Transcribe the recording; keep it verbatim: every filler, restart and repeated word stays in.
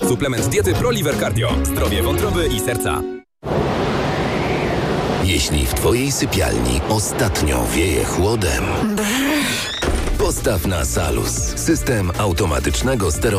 Suplement diety ProLiver Cardio. Zdrowie wątroby i serca. Jeśli w Twojej sypialni ostatnio wieje chłodem, postaw na Salus. System automatycznego sterowania